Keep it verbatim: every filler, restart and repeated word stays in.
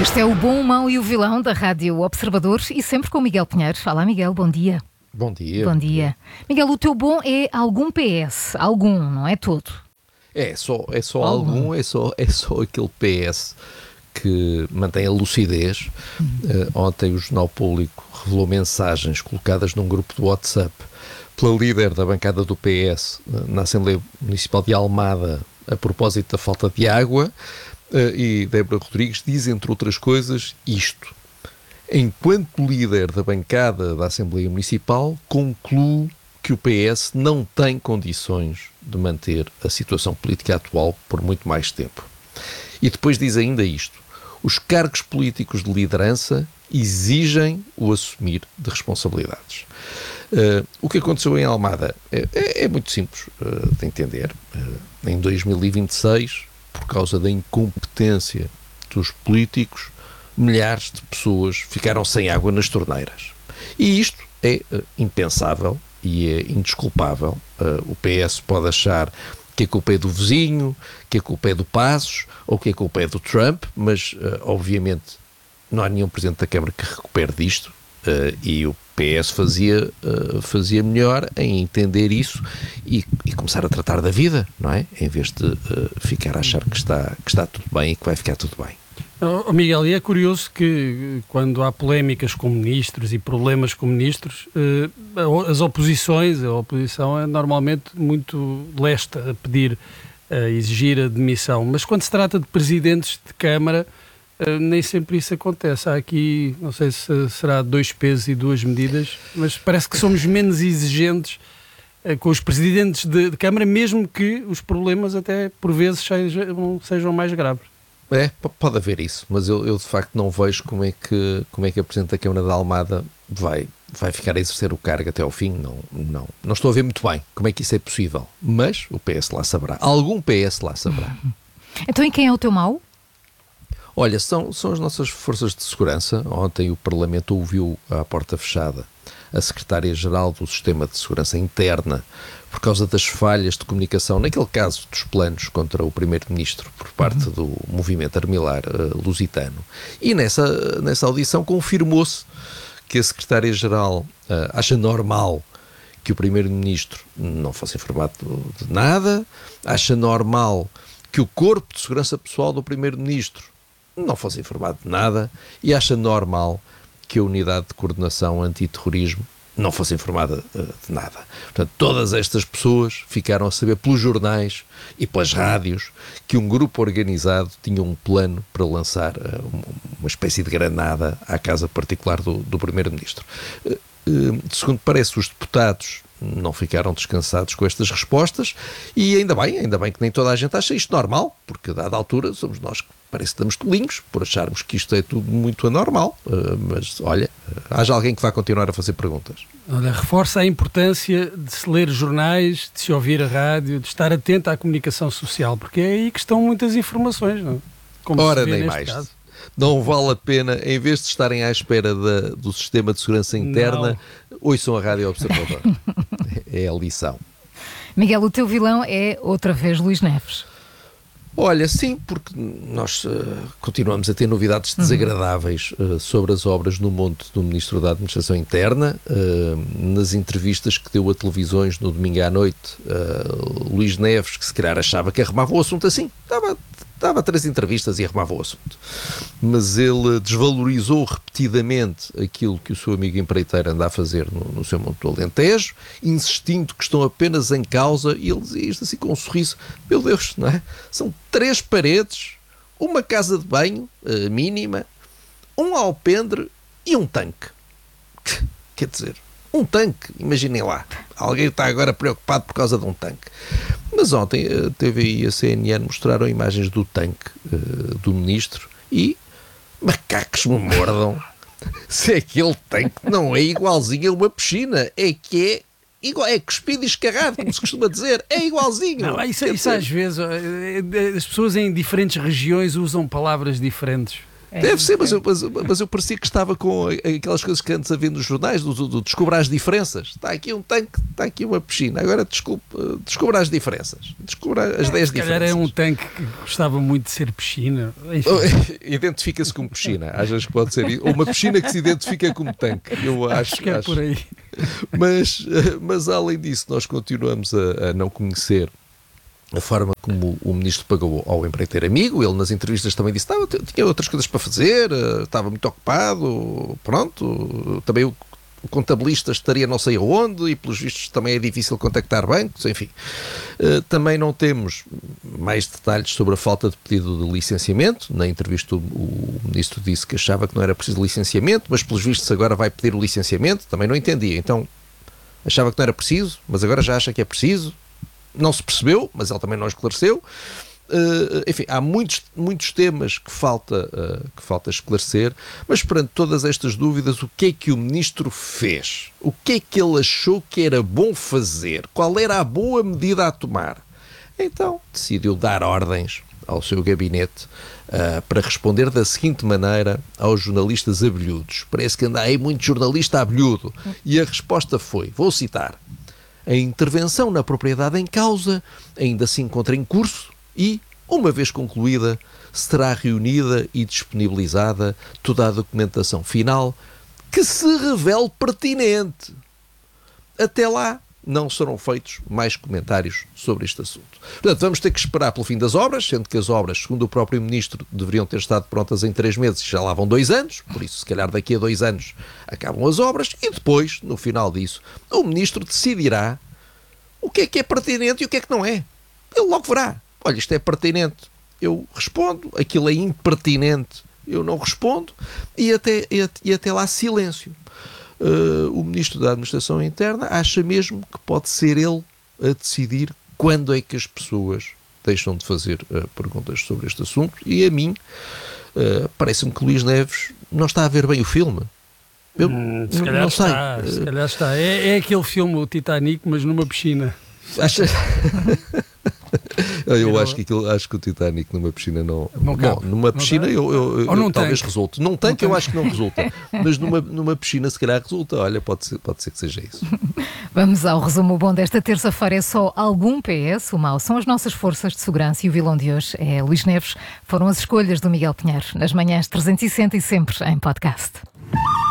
Este é o bom, o mau e o vilão da Rádio Observador e sempre com Miguel Pinheiro. Olá, Miguel, bom dia. Bom dia. Bom dia. Miguel, o teu bom é algum P S, algum, não é todo. É só, é só algum, algum é, só, é só aquele P S que mantém a lucidez. Uhum. Uh, ontem o Jornal Público revelou mensagens colocadas num grupo do WhatsApp pela líder da bancada do P S uh, na Assembleia Municipal de Almada a propósito da falta de água. Uh, e Débora Rodrigues diz, entre outras coisas, isto. Enquanto líder da bancada da Assembleia Municipal, concluo que o P S não tem condições de manter a situação política atual por muito mais tempo. E depois diz ainda isto. Os cargos políticos de liderança exigem o assumir de responsabilidades. Uh, o que aconteceu em Almada é, é, é muito simples uh, de entender. Uh, em dois mil e vinte e seis, por causa da incompetência dos políticos, milhares de pessoas ficaram sem água nas torneiras. E isto é uh, impensável e é indesculpável. Uh, o P S pode achar que a culpa é do vizinho, que a culpa é do Passos ou que a culpa é do Trump, mas uh, obviamente não há nenhum Presidente da Câmara que recupere disto uh, e o P S fazia, uh, fazia melhor em entender isso e, e começar a tratar da vida, não é? Em vez de uh, ficar a achar que está, que está tudo bem e que vai ficar tudo bem. Oh, Miguel, e é curioso que quando há polémicas com ministros e problemas com ministros, eh, as oposições, a oposição é normalmente muito lesta a pedir, a exigir a demissão, mas quando se trata de presidentes de Câmara, eh, nem sempre isso acontece. Há aqui, não sei se será dois pesos e duas medidas, mas parece que somos menos exigentes eh, com os presidentes de, de Câmara, mesmo que os problemas até por vezes sejam, sejam mais graves. É, pode haver isso, mas eu, eu de facto não vejo como é que, como é que a Presidente da Câmara de Almada vai, vai ficar a exercer o cargo até ao fim. Não, não, não estou a ver muito bem como é que isso é possível, mas o P S lá saberá. Algum P S lá saberá. Então e quem é o teu mau? Olha, são, são as nossas forças de segurança. Ontem o Parlamento ouviu à porta fechada a Secretária-Geral do Sistema de Segurança Interna por causa das falhas de comunicação, naquele caso dos planos contra o Primeiro-Ministro por parte do movimento armilar uh, lusitano. E nessa, nessa audição confirmou-se que a Secretária-Geral uh, acha normal que o Primeiro-Ministro não fosse informado de nada, acha normal que o Corpo de Segurança Pessoal do Primeiro-Ministro não fosse informado de nada e acha normal que a Unidade de Coordenação Antiterrorismo não fosse informada uh, de nada. Portanto, todas estas pessoas ficaram a saber pelos jornais e pelas rádios que um grupo organizado tinha um plano para lançar uh, uma espécie de granada à casa particular do, do Primeiro-Ministro. Uh, uh, segundo parece, os deputados não ficaram descansados com estas respostas e ainda bem, ainda bem que nem toda a gente acha isto normal, porque a dada altura somos nós que parece que estamos tolinhos por acharmos que isto é tudo muito anormal, uh, mas olha, uh, haja alguém que vá continuar a fazer perguntas. Olha, reforça a importância de se ler jornais, de se ouvir a rádio, de estar atento à comunicação social, porque é aí que estão muitas informações, não? Como Ora, nem mais. Caso. Não vale a pena, em vez de estarem à espera da, do sistema de segurança interna, não. Ouçam a Rádio Observador. É a lição. Miguel, o teu vilão é outra vez Luís Neves. Olha, sim, porque nós uh, continuamos a ter novidades desagradáveis uh, sobre as obras no monte do Ministro da Administração Interna. Uh, nas entrevistas que deu a televisões no domingo à noite, uh, Luís Neves, que se calhar achava que arrumava o assunto assim, estava... dava três entrevistas e arrumava o assunto. Mas ele desvalorizou repetidamente aquilo que o seu amigo empreiteiro anda a fazer no, no seu Monte do Alentejo, insistindo que estão apenas em causa, e ele dizia isto assim com um sorriso, meu Deus, não é? São três paredes, uma casa de banho uh, mínima, um alpendre e um tanque. Quer dizer, um tanque, imaginem lá. Alguém está agora preocupado por causa de um tanque. Mas ontem a T V I e a C N N mostraram imagens do tanque uh, do ministro e macacos me mordam se aquele tanque não é igualzinho a uma piscina. É que é igual, é cuspido e escarrado, como se costuma dizer. É igualzinho. Não, isso, isso às vezes, as pessoas em diferentes regiões usam palavras diferentes. É, Deve ser, mas é. eu, mas, mas eu parecia que estava com aquelas coisas que antes havia nos jornais, do, do, do descobrir as diferenças. Está aqui um tanque, está aqui uma piscina. Agora desculpe, descubra as diferenças. Descubra as dez Se calhar é diferenças. um tanque que gostava muito de ser piscina. Enfim. Identifica-se como piscina. Achas que pode ser isso? Ou uma piscina que se identifica como tanque. Eu acho, Acho que é acho. por aí. Mas, mas além disso, nós continuamos a, a não conhecer a forma como o ministro pagou ao empreiteiro amigo. Ele nas entrevistas também disse que tinha outras coisas para fazer, estava muito ocupado, pronto. Também o, o contabilista estaria não sei aonde e pelos vistos também é difícil contactar bancos, enfim. Também não temos mais detalhes sobre a falta de pedido de licenciamento. Na entrevista o, o ministro disse que achava que não era preciso licenciamento, mas pelos vistos agora vai pedir o licenciamento. Também não entendia. Então achava que não era preciso, mas agora já acha que é preciso. Não se percebeu, mas ele também não esclareceu. Uh, enfim, há muitos, muitos temas que falta, uh, que falta esclarecer, mas perante todas estas dúvidas, o que é que o ministro fez? O que é que ele achou que era bom fazer? Qual era a boa medida a tomar? Então, decidiu dar ordens ao seu gabinete uh, para responder da seguinte maneira aos jornalistas abelhudos. Parece que anda aí muito jornalista abelhudo. E a resposta foi, vou citar: a intervenção na propriedade em causa ainda se encontra em curso e, uma vez concluída, será reunida e disponibilizada toda a documentação final que se revele pertinente. Até lá, não serão feitos mais comentários sobre este assunto. Portanto, vamos ter que esperar pelo fim das obras, sendo que as obras, segundo o próprio ministro, deveriam ter estado prontas em três meses e já lá vão dois anos, por isso, se calhar daqui a dois anos acabam as obras e depois, no final disso, o ministro decidirá o que é que é pertinente e o que é que não é. Ele logo verá. Olha, isto é pertinente, eu respondo, aquilo é impertinente, eu não respondo, e até, e, e até lá silêncio. Uh, o Ministro da Administração Interna acha mesmo que pode ser ele a decidir quando é que as pessoas deixam de fazer uh, perguntas sobre este assunto, e a mim uh, parece-me que Luís Neves não está a ver bem o filme. Eu hum, se calhar não sei. está, se calhar está. É, é aquele filme, o Titanic, mas numa piscina. Acha... eu acho que, aquilo, acho que o Titanic numa piscina não... Não cabe. Bom, numa piscina não eu, eu, eu, Ou num eu talvez tanque. resulte. Num tanque eu acho que não resulta. Mas numa, numa piscina se calhar resulta. Olha, pode ser, pode ser que seja isso. Vamos ao resumo bom desta terça-feira. É só algum P S, o mau são as nossas forças de segurança, e o vilão de hoje é Luís Neves. Foram as escolhas do Miguel Pinheiro. Nas manhãs trezentos e sessenta e sempre em podcast.